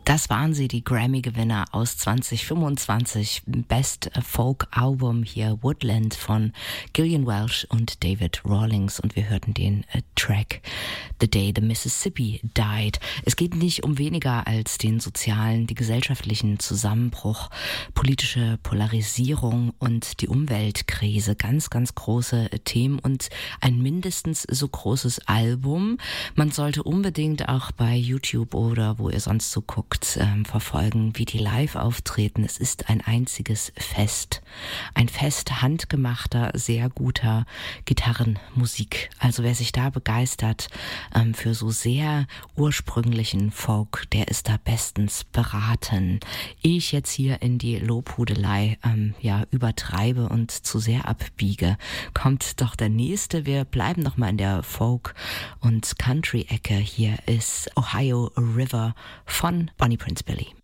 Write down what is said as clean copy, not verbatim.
Das waren sie, die Grammy-Gewinner aus 2025. Best Folk Album hier, Woodland von Gillian Welch und David Rawlings. Und wir hörten den Track The Day the Mississippi Died. Es geht nicht um weniger als den sozialen, die gesellschaftlichen Zusammenbruch, politische Polarisierung und die Umweltkrise. Ganz, ganz große Themen und ein mindestens so großes Album. Man sollte unbedingt auch bei YouTube oder wo ihr sonst so guckt, verfolgen, wie die live auftreten. Es ist ein einziges Fest. Ein Fest handgemachter, sehr guter Gitarrenmusik. Also wer sich da begeistert für so sehr ursprünglichen Folk, der ist da bestens beraten. Ehe ich jetzt hier in die Lobhudelei übertreibe und zu sehr abbiege, kommt doch der nächste. Wir bleiben noch mal in der Folk- und Country-Ecke. Hier ist Ohio River von Bonnie Prince Billy.